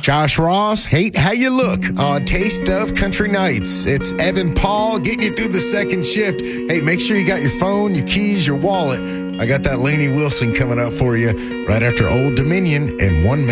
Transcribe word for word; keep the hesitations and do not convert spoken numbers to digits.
Josh Ross, Hate How You Look on Taste of Country Nights. It's Evan Paul getting you through the second shift. Hey, make sure you got your phone, your keys, your wallet. I got that Lainey Wilson coming up for you right after Old Dominion and one